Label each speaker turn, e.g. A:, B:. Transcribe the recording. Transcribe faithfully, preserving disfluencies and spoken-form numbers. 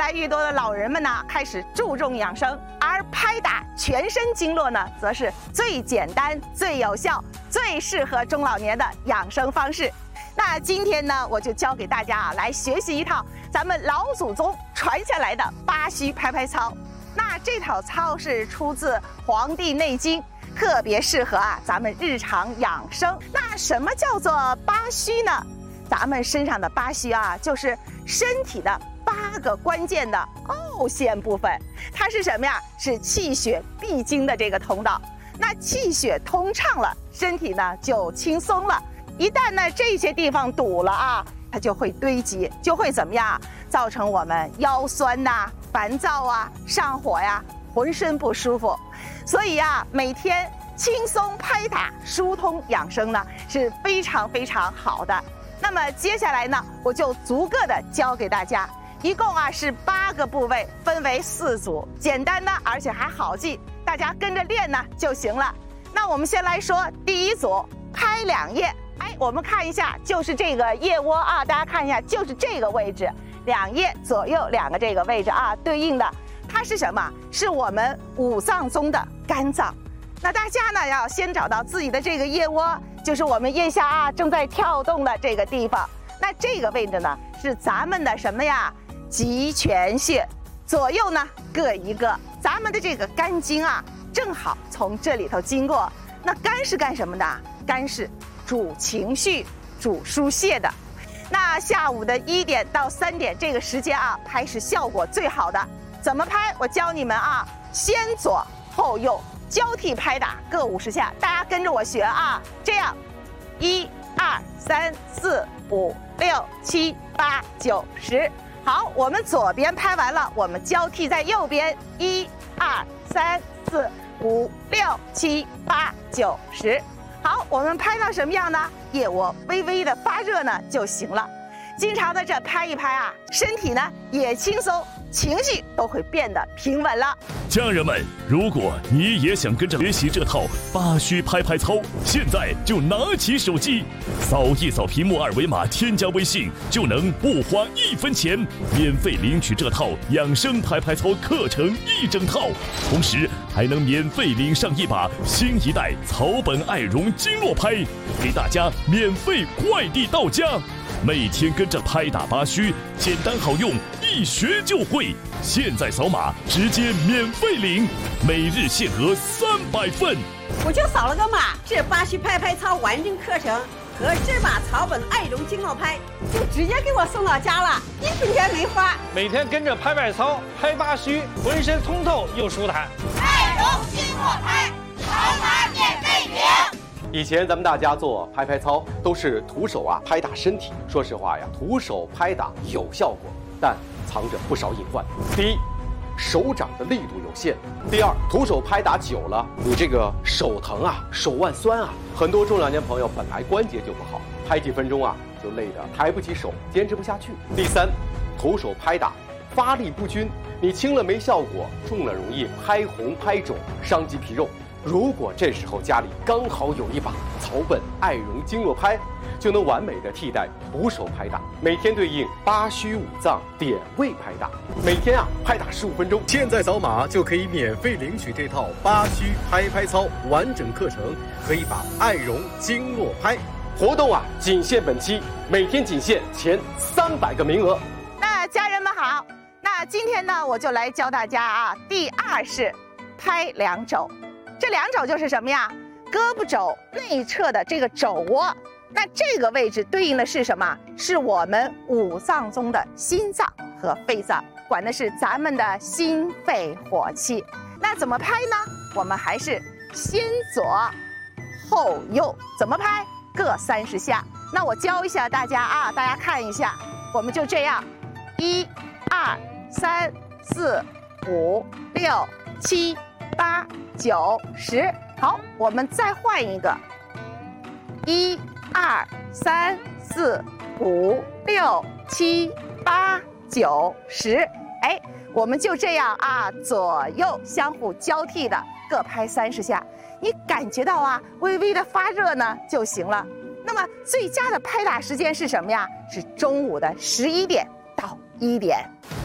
A: 来越多的老人们呢开始注重养生，而拍打全身经络呢，则是最简单、最有效、最适合中老年的养生方式。那今天呢，我就教给大家啊，来学习一套咱们老祖宗传下来的八虚拍拍操。那这套操是出自《黄帝内经》，特别适合啊咱们日常养生。那什么叫做八虚呢？咱们身上的八虚啊，就是身体的八个关键的凹陷部分。它是什么呀？是气血必经的这个通道。那气血通畅了，身体呢就轻松了。一旦呢这些地方堵了啊，它就会堆积，就会怎么样？造成我们腰酸呐、啊、烦躁啊、上火呀、浑身不舒服。所以啊，每天轻松拍打、疏通养生呢是非常非常好的。那么接下来呢，我就逐个的教给大家，一共啊是八个部位，分为四组，简单的而且还好记，大家跟着练呢就行了。那我们先来说第一组，拍两腋。哎，我们看一下，就是这个腋窝啊，大家看一下，就是这个位置，两腋左右两个这个位置啊，对应的，它是什么？是我们五脏中的肝脏。那大家呢要先找到自己的这个腋窝，就是我们腋下啊正在跳动的这个地方。那这个位置呢是咱们的什么呀？极泉穴，左右呢各一个。咱们的这个肝经啊，正好从这里头经过。那肝是干什么的？肝是主情绪、主疏泄的。那下午的一点到三点这个时间啊，拍是效果最好的。怎么拍？我教你们啊，先左后右交替拍打，各五十下，大家跟着我学啊。这样，一、二、三、四、五、六、七、八、九、十。好，我们左边拍完了，我们交替在右边，一、二、三、四、五、六、七、八、九、十。好，我们拍到什么样呢？腋窝微微的发热呢就行了。经常的这拍一拍啊，身体呢也轻松，情绪都会变得平稳了。
B: 家人们，如果你也想跟着学习这套八虚拍拍操，现在就拿起手机，扫一扫屏幕二维码，添加微信，就能不花一分钱，免费领取这套养生拍拍操课程一整套，同时还能免费领上一把新一代草本爱绒经络拍，给大家免费快递到家。每天跟着拍打八虚，简单好用，一学就会。现在扫码直接免费领，每日限额三百份。
C: 我就扫了个码，这八虚拍拍操完整课程和这把草本爱绒经络拍就直接给我送到家了，一分钱没花。
D: 每天跟着拍拍操，拍八虚，浑身通透又舒坦。
E: 爱绒经络拍，扫码免费领。
F: 以前咱们大家做拍拍操都是徒手啊拍打身体，说实话呀，徒手拍打有效果，但藏着不少隐患。第一，手掌的力度有限；第二，徒手拍打久了，你这个手疼啊，手腕酸啊。很多中老年朋友本来关节就不好，拍几分钟啊就累得抬不起手，坚持不下去。第三，徒手拍打发力不均，你轻了没效果，重了容易拍红拍肿，伤及皮肉。如果这时候家里刚好有一把草本爱绒经络拍，就能完美的替代徒手拍打，每天对应八虚五脏点位拍打，每天啊拍打十五分钟。
G: 现在扫码就可以免费领取这套八虚拍拍操完整课程和一把爱绒经络拍。
F: 活动啊仅限本期，每天仅限前三百个名额。
A: 那家人们好，那今天呢我就来教大家啊，第二式拍两肘。这两肘就是什么呀？胳膊肘内侧的这个肘窝，那这个位置对应的是什么？是我们五脏中的心脏和肺脏，管的是咱们的心肺火气。那怎么拍呢？我们还是先左后右，怎么拍？各三十下。那我教一下大家啊，大家看一下，我们就这样，一、二、三、四、五、六、七、八、九、十。好，我们再换一个，一、二、三、四、五、六、七、八、九、十。哎，我们就这样啊，左右相互交替的各拍三十下。你感觉到啊，微微的发热呢就行了。那么最佳的拍打时间是什么呀？是中午的十一点到一点。